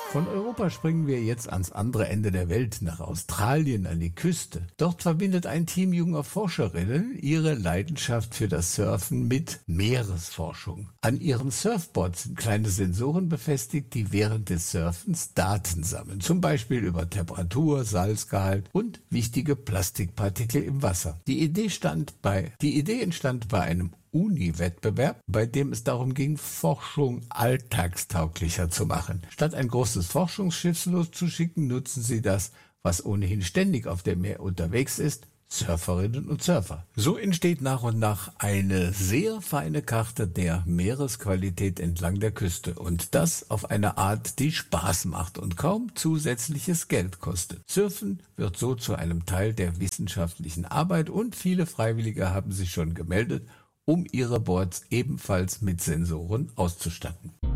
Von Europa springen wir jetzt ans andere Ende der Welt, nach Australien, an die Küste. Dort verbindet ein Team junger Forscherinnen ihre Leidenschaft für das Surfen mit Meeresforschung. An ihren Surfboards sind kleine Sensoren befestigt, die während des Surfens Daten sammeln, zum Beispiel über Temperatur, Salzgehalt und wichtige Plastikpartikel im Wasser. Die Idee entstand bei einem Uni-Wettbewerb, bei dem es darum ging, Forschung alltagstauglicher zu machen. Statt ein großes Forschungsschiff loszuschicken, nutzen sie das, was ohnehin ständig auf dem Meer unterwegs ist, Surferinnen und Surfer. So entsteht nach und nach eine sehr feine Karte der Meeresqualität entlang der Küste und das auf eine Art, die Spaß macht und kaum zusätzliches Geld kostet. Surfen wird so zu einem Teil der wissenschaftlichen Arbeit und viele Freiwillige haben sich schon gemeldet, um ihre Boards ebenfalls mit Sensoren auszustatten.